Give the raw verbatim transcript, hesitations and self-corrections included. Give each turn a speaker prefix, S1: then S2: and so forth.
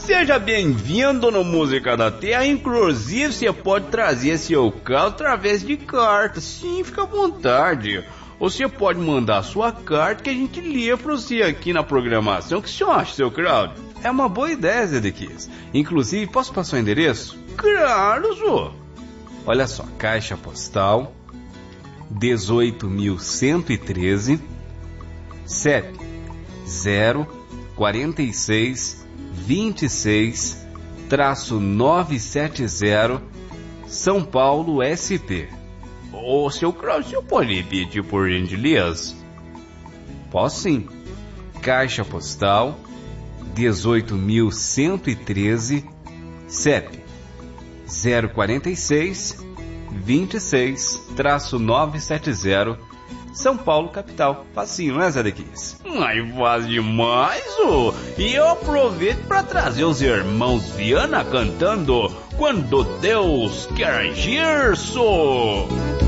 S1: Seja bem-vindo no Música da Terra. Inclusive, você pode trazer seu caso através de carta. Sim, fica à vontade. Ou você pode mandar sua carta que a gente lê pra você aqui na programação. O que você acha, seu Claudio? É uma boa ideia, Zedequias. Inclusive, posso passar o endereço? Claro, Zô. Olha só, Caixa Postal dezoito mil cento e treze, C E P zero quarenta e seis vinte e seis novecentos e setenta, São Paulo, S P. Ô, seu Claudio, você pode repetir por gentileza? Posso sim. Caixa Postal dezoito mil cento e treze, C E P zero quarenta e seis vinte e seis novecentos e setenta, São Paulo, capital. Facinho, né, Zedequias? Ai, faz demais, ô! E eu aproveito para trazer os irmãos Viana cantando Quando Deus Quer Agir, só.